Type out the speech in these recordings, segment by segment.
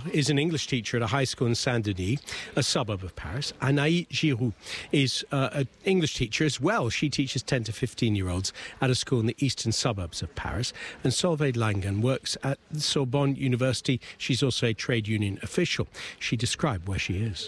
is an English teacher at a high school in Saint-Denis, a suburb of Paris. Anaïs Giroux is an English teacher as well. She teaches 10 to 15-year-olds at a school in the eastern suburbs of Paris. And Solveig Langen works at Sorbonne University. She's also a trade union official. She described where she is.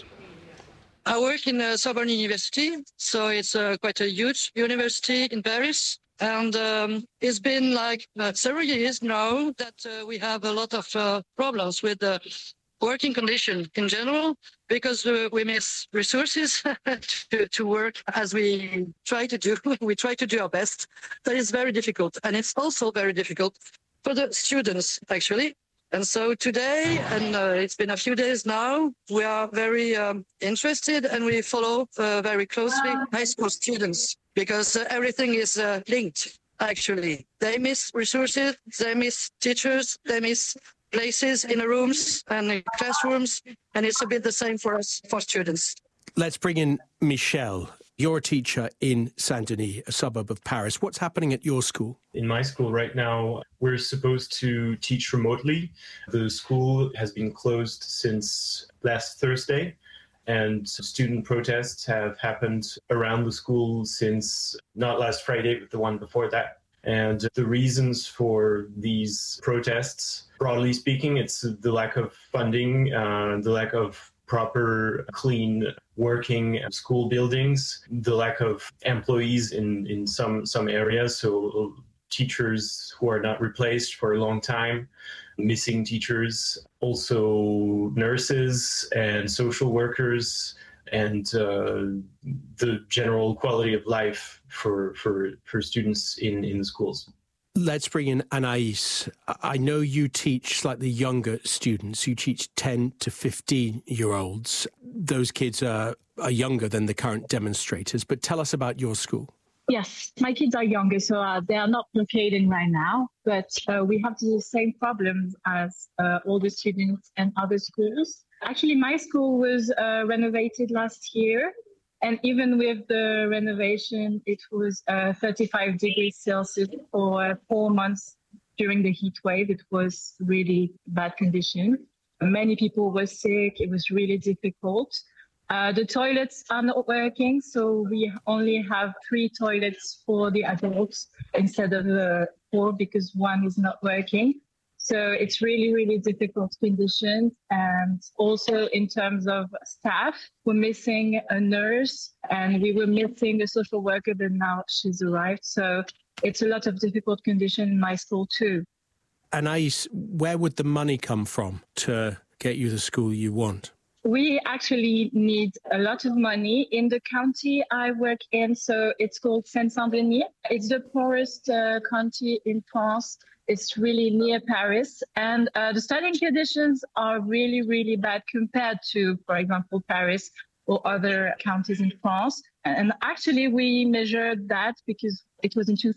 I work in Sorbonne University, so it's quite a huge university in Paris. And it's been like several years now that we have a lot of problems with the working condition in general, because we miss resources to work as we try to do. We try to do our best, but it's very difficult. And it's also very difficult for the students, actually. And so today, and it's been a few days now, we are very interested and we follow very closely high school students, because everything is linked, actually. They miss resources, they miss teachers, they miss places in the rooms and in classrooms, and it's a bit the same for us, for students. Let's bring in Michel. You're a teacher in Saint-Denis, a suburb of Paris. What's happening at your school? In my school right now, we're supposed to teach remotely. The school has been closed since last Thursday, and student protests have happened around the school since not last Friday, but the one before that. And the reasons for these protests, broadly speaking, it's the lack of funding, the lack of proper, clean, working school buildings, the lack of employees in some areas, so teachers who are not replaced for a long time, missing teachers, also nurses and social workers, and the general quality of life for students in the schools. Let's bring in Anaïs. I know you teach slightly younger students. You teach 10 to 15-year-olds. Those kids are younger than the current demonstrators. But tell us about your school. Yes, my kids are younger, so they are not blockading right now. But we have the same problems as all the students and other schools. Actually, my school was renovated last year. And even with the renovation, it was 35 degrees Celsius for 4 months during the heat wave. It was really bad condition. Many people were sick. It was really difficult. The toilets are not working, so we only have 3 toilets for the adults instead of 4, because one is not working. So it's really, really difficult conditions. And also in terms of staff, we're missing a nurse and we were missing a social worker, but now she's arrived. So it's a lot of difficult conditions in my school too. Anaïs, where would the money come from to get you the school you want? We actually need a lot of money in the county I work in. So it's called Seine-Saint-Denis. It's the poorest county in France. It's really near Paris. And the studying conditions are really, really bad compared to, for example, Paris or other counties in France. And actually, we measured that because it was in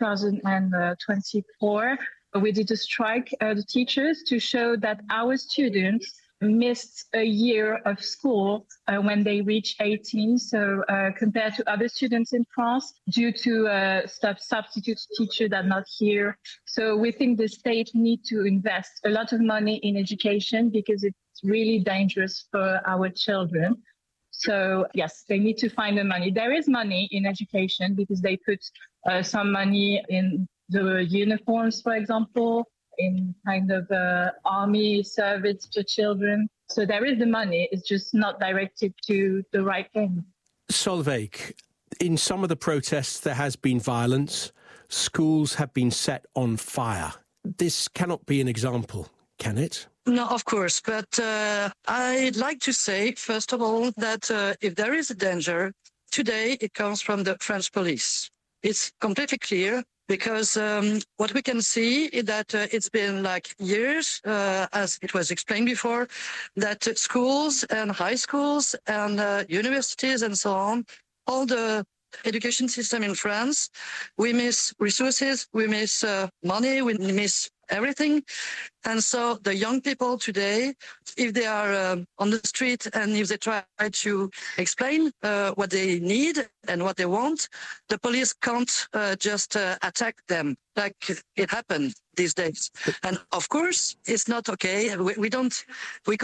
2024. We did a strike, the teachers, to show that our students missed a year of school when they reach 18. So compared to other students in France, due to substitute teachers that are not here. So we think the state needs to invest a lot of money in education because it's really dangerous for our children. So yes, they need to find the money. There is money in education because they put some money in the uniforms, for example, in kind of army service for children. So there is the money, it's just not directed to the right thing. Solveig, in some of the protests there has been violence. Schools have been set on fire. This cannot be an example, can it? No, of course. But I'd like to say, first of all, that if there is a danger, today it comes from the French police. It's completely clear. Because what we can see is that it's been like years, as it was explained before, that schools and high schools and universities and so on, all the education system in France, we miss resources, we miss money, we miss everything. And so the young people today, if they are on the street and if they try to explain what they need and what they want, the police can't just attack them like it happened these days. And of course, it's not okay. We can't